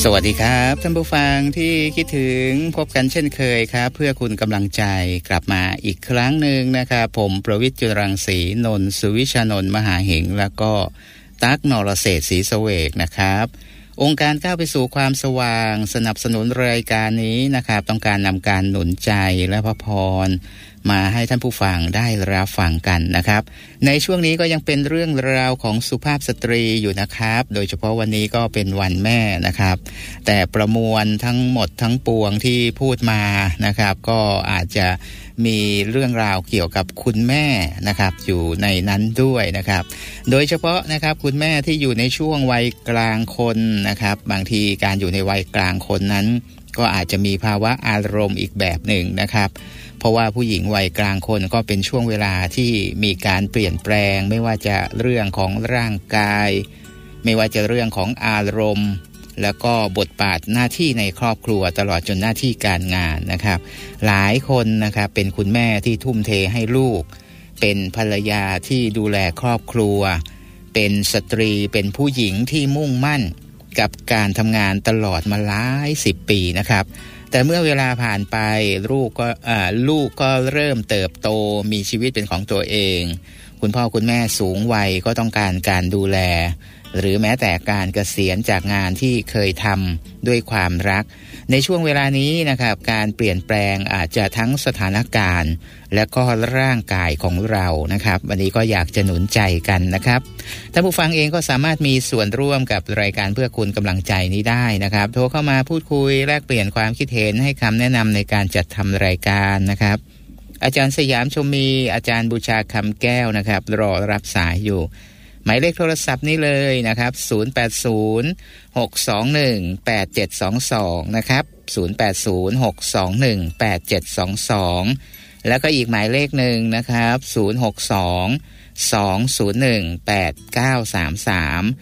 สวัสดีครับท่านผู้ฟังที่คิดถึงพบกันเช่นเคยครับเพื่อคุณกำลังใจกลับมาอีกครั้งหนึ่งนะครับผมประวิตร จุลรังสีนนท์สุวิชานนท์มหาหิงแล้วก็ตั๊กนรเศรษฐ์ศรีเสวกนะครับองค์การก้าวไปสู่ความสว่างสนับสนุนรายการนี้นะครับต้องการนำการหนุนใจและพระพรมาให้ท่านผู้ฟังได้รับฟังกันนะครับในช่วงนี้ก็ยังเป็นเรื่องราวของสุภาพสตรีอยู่นะครับโดยเฉพาะวันนี้ก็เป็นวันแม่นะครับแต่ประมวลทั้งหมดทั้งปวงที่พูดมานะครับก็อาจจะมีเรื่องราวเกี่ยวกับคุณแม่นะครับอยู่ในนั้นด้วยนะครับโดยเฉพาะนะครับคุณแม่ที่อยู่ในช่วงวัยกลางคนนะครับบางทีการอยู่ในวัยกลางคนนั้นก็อาจจะมีภาวะอารมณ์อีกแบบหนึ่งนะครับเพราะว่าผู้หญิงวัยกลางคนก็เป็นช่วงเวลาที่มีการเปลี่ยนแปลงไม่ว่าจะเรื่องของร่างกายไม่ว่าจะเรื่องของอารมณ์แล้วก็บทบาทหน้าที่ในครอบครัวตลอดจนหน้าที่การงานนะครับหลายคนนะครับเป็นคุณแม่ที่ทุ่มเทให้ลูกเป็นภรรยาที่ดูแลครอบครัวเป็นสตรีเป็นผู้หญิงที่มุ่งมั่นกับการทำงานตลอดมาหลาย10 ปีนะครับแต่เมื่อเวลาผ่านไปลูกก็เริ่มเติบโตมีชีวิตเป็นของตัวเองคุณพ่อคุณแม่สูงวัยก็ต้องการดูแลหรือแม้แต่การเกษียณจากงานที่เคยทำด้วยความรักในช่วงเวลานี้นะครับการเปลี่ยนแปลงอาจจะทั้งสถานการณ์และก็ร่างกายของเรานะครับวันนี้ก็อยากจะหนุนใจกันนะครับท่านผู้ฟังเองก็สามารถมีส่วนร่วมกับรายการเพื่อคุณกำลังใจนี้ได้นะครับโทรเข้ามาพูดคุยแลกเปลี่ยนความคิดเห็นให้คำแนะนำในการจัดทำรายการนะครับอาจารย์สยามชมมีอาจารย์บูชาคำแก้วนะครับรอรับสายอยู่หมายเลขโทรศัพท์นี้เลยนะครับ0806218722นะครับ0806218722แล้วก็อีกหมายเลขหนึ่งนะครับ062-201-8933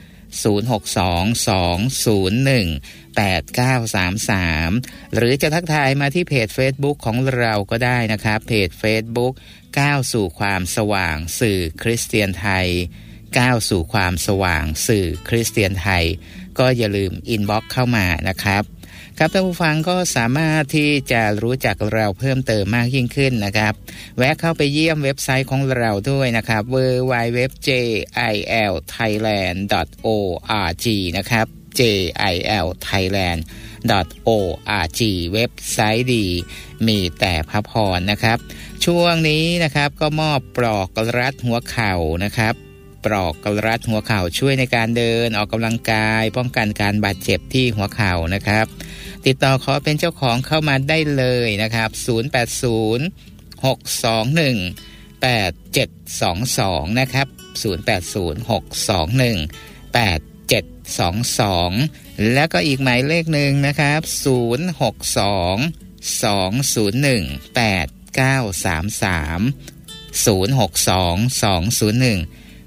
062-201-8933หรือจะทักทายมาที่เพจ Facebook ของเราก็ได้นะครับเพจ Facebook ก้าวสู่ความสว่างสื่อคริสเตียนไทยก้าวสู่ความสว่างสื่อคริสเตียนไทยก็อย่าลืมอินบ็อกซ์เข้ามานะครับครับท่านผู้ฟังก็สามารถที่จะรู้จักเราเพิ่มเติมมากยิ่งขึ้นนะครับแวะเข้าไปเยี่ยมเว็บไซต์ของเราด้วยนะครับ www.jilthailand.org นะครับ jilthailand.org เว็บไซต์ดีมีแต่พระพรนะครับช่วงนี้นะครับก็มอบปลอกรัดหัวเข่านะครับปลอกรัดหัวเข่าช่วยในการเดินออกกำลังกายป้องกันการบาดเจ็บที่หัวเข่านะครับติดต่อขอเป็นเจ้าของเข้ามาได้เลยนะครับ0806218722นะครับ0806218722แล้วก็อีกหมายเลขหนึ่งนะครับ062-201-8933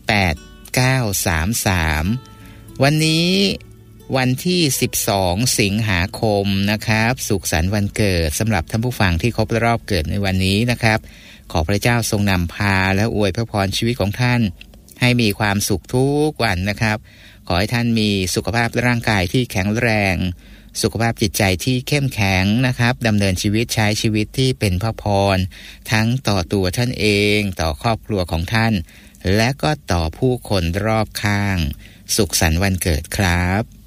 062-201-8933วันนี้วันที่12สิงหาคมนะครับสุขสันต์วันเกิดสำหรับท่านผู้ฟังที่ครบรอบเกิดในวันนี้นะครับขอพระเจ้าทรงนำพาและอวยพระพรชีวิตของท่านให้มีความสุขทุกวันนะครับขอให้ท่านมีสุขภาพร่างกายที่แข็งแรงสุขภาพจิตใจที่เข้มแข็งนะครับดำเนินชีวิตใช้ชีวิตที่เป็นพระพรทั้งต่อตัวท่านเองต่อครอบครัวของท่านและก็ต่อผู้คนรอบข้างสุขสันต์วันเกิดครับ